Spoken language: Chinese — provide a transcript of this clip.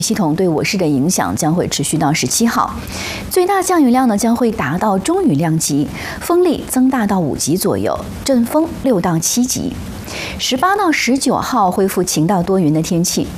系统对我市的影响将会持续到17号，最大降雨量呢将会达到中雨量级，风力增大到5级左右，阵风6到7级。18到19号恢复晴到多云的天气。